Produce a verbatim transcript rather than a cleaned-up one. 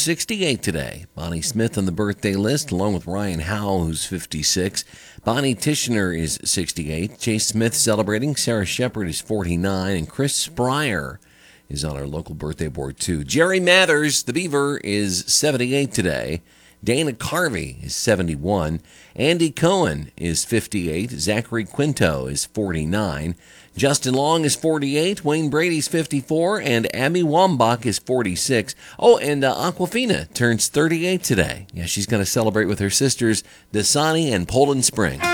sixty-eight today. Bonnie Smith on the birthday list, along with Ryan Howell, who's fifty-six. Bonnie Tishner is sixty-eight. Chase Smith celebrating. Sarah Shepard is forty-nine. And Chris Spryer is on our local birthday board, too. Jerry Mathers, the Beaver, is seventy-eight today. Dana Carvey is seventy-one. Andy Cohen is fifty-eight. Zachary Quinto is forty-nine. Justin Long is forty-eight. Wayne Brady's fifty-four. And Abby Wambach is forty-six. Oh, and uh, Aquafina turns thirty-eight today. Yeah, she's going to celebrate with her sisters, Dasani and Poland Spring.